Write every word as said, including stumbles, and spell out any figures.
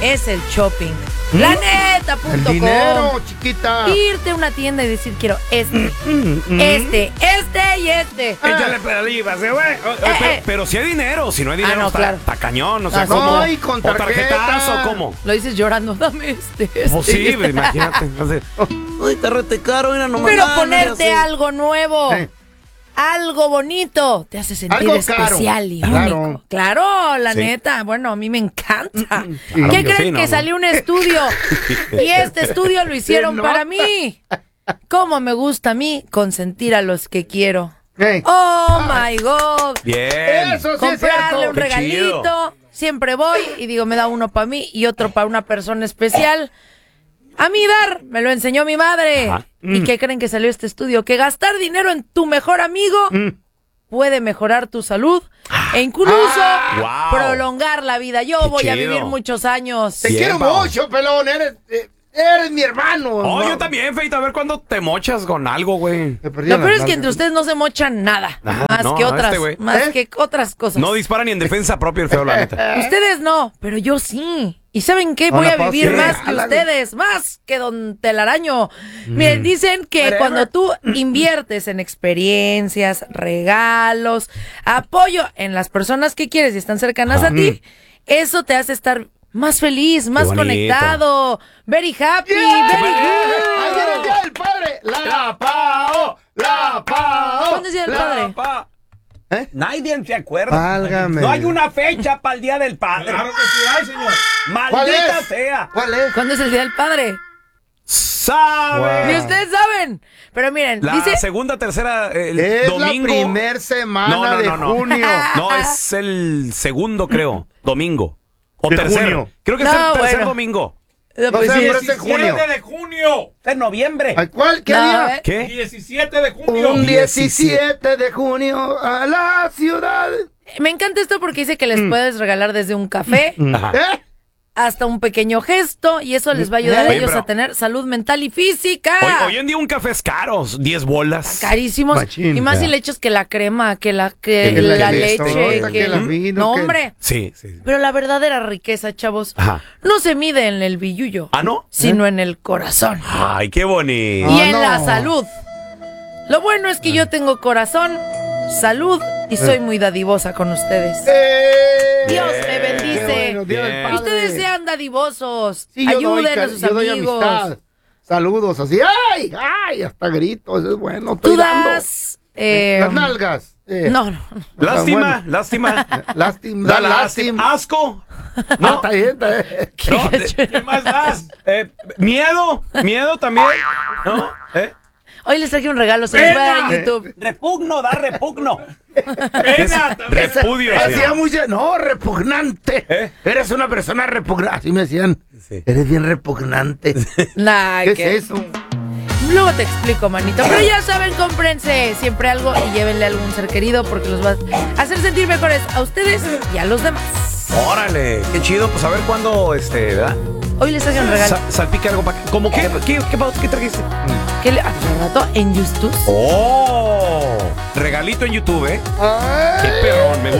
es el shopping. ¿Mm? La neta punto com. El dinero, chiquita. Irte a una tienda y decir, quiero este, este, este y este. Ah. Échale pedalivas, eh, güey. Eh, eh, eh. Pero si hay dinero, si no hay dinero, ah, no, está, claro. está cañón, o sea, ah, ¿cómo? No, y con ¿O tarjetazo, cómo? Lo dices llorando, dame este, este. Pues sí, este. Imagínate. Ay, te rete caro, mira, no Pero me ponerte así. algo nuevo. Eh. Algo bonito te hace sentir algo especial caro. y Claro. único. Claro, la sí. neta. Bueno, a mí me encanta. Sí. ¿Qué Claro creen sí, no, que no. salió un estudio? Y este estudio lo hicieron ¿Qué para nota? mí. ¿Cómo me gusta a mí consentir a los que quiero? Hey. Oh my God. Bien. Eso sí es Comprarle cierto. un Qué regalito. chido. Siempre voy y digo, me da uno para mí y otro para una persona especial. A mí dar, me lo enseñó mi madre. Ajá. ¿Y Mm. qué creen que salió este estudio? Que gastar dinero en tu mejor amigo Mm. puede mejorar tu salud e incluso Ah, wow. prolongar la vida. Yo Qué voy a chido. vivir muchos años. Te Bien, quiero Pao. mucho, pelón. Eres, eh, eres mi hermano. Oh, ¿no? yo también, Feito. A ver cuándo te mochas con algo, güey. Me perdí Lo las peor es que nalgas. entre ustedes no se mochan nada, Ajá, más no, que no, otras, este güey. más ¿Eh? que otras cosas. No dispara ni en defensa propia el feo, la neta. Ustedes no, pero yo sí. ¿Y saben qué? No, Voy no, a Pao, vivir sí. más que Ala- ustedes, más que Don Telaraño. Miren, dicen que Whatever. cuando tú inviertes en experiencias, regalos, apoyo en las personas que quieres y están cercanas a ti, eso te hace estar más feliz, más bonito. conectado, very happy, Yeah. very Ayer good. es el día del padre. La Pao, la Pao. ¿Cuándo es Día del la Padre? Pa- ¿Eh? Nadie se acuerda. Válgame. No hay una fecha para el Día del Padre. Claro que sí hay, señor. ¿Cuál Maldita es? sea. ¿Cuál es? ¿Cuándo es el Día del Padre? ¿Sabe? Ni ustedes saben. Pero miren, La dice... segunda, tercera, el Es domingo. la primer semana No, no, de no, no. junio. No, es el segundo, creo. Domingo. O De tercero. junio. Creo que es No, el tercer bueno. domingo. No, No pues sé, sí, pero es- es en junio. diecisiete de junio. Es noviembre. ¿Ay, ¿Cuál? ¿Qué No, día? ¿eh? ¿Qué? diecisiete de junio. Un diecisiete de junio a la ciudad. Me encanta esto porque dice que les puedes regalar desde un café Ajá. ¿Eh? hasta un pequeño gesto y eso les va a ayudar a Oye, ellos pero- a tener salud mental y física. Hoy, hoy en día un café es caro, diez bolas. Carísimos. Machín. Y más si Ya. le echas que la crema, que la, que Que la, la leche, torta, que, que la vino, no, que- hombre. Sí, sí. Pero la verdadera riqueza, chavos, Ajá. no se mide en el billullo, ¿Ah, no? sino en el corazón Ay, qué bonito. y Ah, en no. la salud. Lo bueno es que yo tengo corazón, salud y soy muy dadivosa con ustedes. ¡Eh! Dios me Qué bendice. bueno, Día del Bien. Padre. Ustedes sean dadivosos. Sí, yo doy, Ayuden a ca- sus yo doy amigos. amistad. Saludos así. ¡Ay! ¡Ay! Hasta gritos. Eso es bueno. Tú Estoy dando. das. eh, Las nalgas. Eh, no, no. no. Lástima, Bueno. lástima. Lástima. Da Da lástima. lástima. Asco. No, está bien, está bien. No, de- ¿Qué más das? eh, miedo, miedo también. ¿No? ¿Eh? Hoy les traje un regalo, se los voy a dar en Pena. YouTube. Repugno, da repugno. Pena también. Repudio. sí. Hacía mucho. No, repugnante. ¿Eh? Eres una persona repugnante. Así me decían. Sí. Eres bien repugnante. Nah, ¿Qué que- es eso? Luego te explico, manito. Pero ya saben, cómprense siempre algo y llévenle a algún ser querido porque los va a hacer sentir mejores a ustedes y a los demás. Órale, qué chido. Pues a ver cuándo, este, ¿verdad? Hoy les traje un regalo. Sa- salpica algo para. ¿Cómo qué? ¿Qué, qué, qué, qué trajiste? Que le, hace rato en YouTube. ¡Oh! Regalito en YouTube, ¿eh? Ay. Qué perrón, me gusta.